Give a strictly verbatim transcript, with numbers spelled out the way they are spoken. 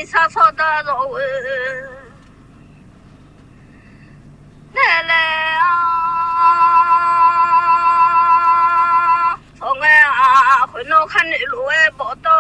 你啥错的肉味，奶奶啊，从哎啊，回头看你路哎不到。